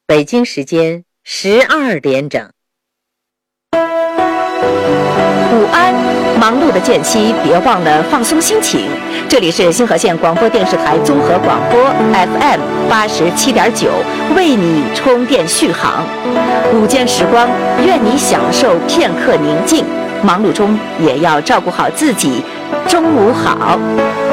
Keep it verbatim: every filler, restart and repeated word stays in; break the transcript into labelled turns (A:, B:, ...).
A: 北京时间十二点整。
B: 午安，忙碌的间隙，别忘了放松心情。这里是星河县广播电视台综合广播 F M 八十七点九，为你充电续航。午间时光，愿你享受片刻宁静，忙碌中也要照顾好自己。中午好。